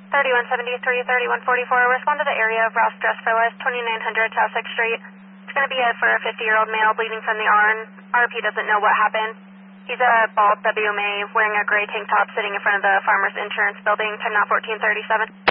3173, 3144, respond to the area of Rouse Dress for Less, 2900 South 6th Street. It's going to be for a 50-year-old male bleeding from the arm. RP doesn't know what happened. He's a bald WMA wearing a gray tank top sitting in front of the Farmers Insurance building, time now 1437.